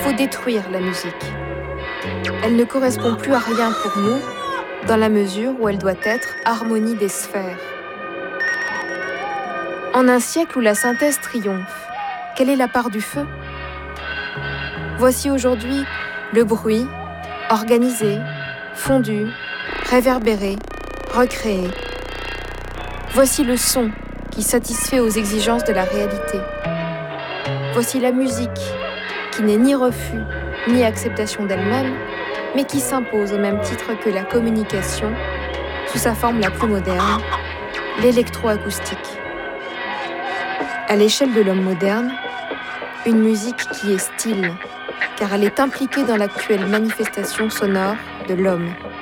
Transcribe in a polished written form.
faut détruire la musique. Elle ne correspond plus à rien pour nous, dans la mesure où elle doit être harmonie des sphères. En un siècle où la synthèse triomphe, quelle est la part du feu ? Voici aujourd'hui le bruit, organisé, fondu, réverbéré, recréé. Voici le son qui satisfait aux exigences de la réalité. Voici la musique qui n'est ni refus ni acceptation d'elle-même, mais qui s'impose au même titre que la communication, sous sa forme la plus moderne, l'électroacoustique. À l'échelle de l'homme moderne, une musique qui est style, car elle est impliquée dans l'actuelle manifestation sonore de l'homme.